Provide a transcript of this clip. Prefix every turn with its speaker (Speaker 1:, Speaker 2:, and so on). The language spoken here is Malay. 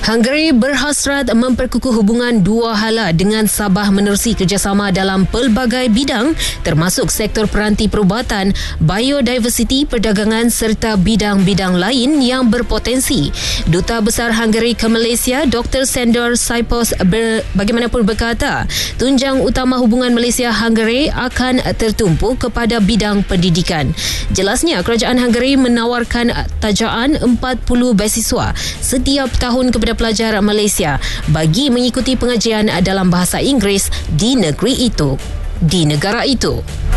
Speaker 1: Hungary berhasrat memperkukuh hubungan dua hala dengan Sabah menerusi kerjasama dalam pelbagai bidang termasuk sektor peranti perubatan, biodiversiti, perdagangan serta bidang-bidang lain yang berpotensi. Duta Besar Hungary ke Malaysia, Dr. Sandor Sipos bagaimanapun berkata, tunjang utama hubungan Malaysia-Hungary akan tertumpu kepada bidang pendidikan. Jelasnya, kerajaan Hungary menawarkan tajaan 40 beasiswa setiap tahun kepada pelajar Malaysia bagi mengikuti pengajian dalam bahasa Inggeris di negara itu.